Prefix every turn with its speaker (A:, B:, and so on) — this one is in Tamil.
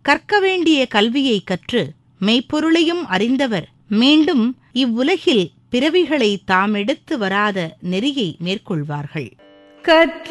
A: கற்க வேண்டிய கல்வியை கற்று மெய்ப்பொருளையும் அறிந்தவர் மீண்டும் இவ்வுலகில் பிறவிகளை தாமெடுத்து வராத நெறியை மேற்கொள்வார்கள்.